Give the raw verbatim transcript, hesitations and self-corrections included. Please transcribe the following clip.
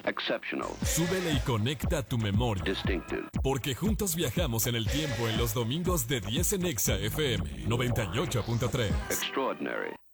Exceptional. Súbele y conecta tu memoria. Distinctive. Porque juntos viajamos en el tiempo en los domingos de diez en Exa F M noventa y ocho punto tres. Extraordinary.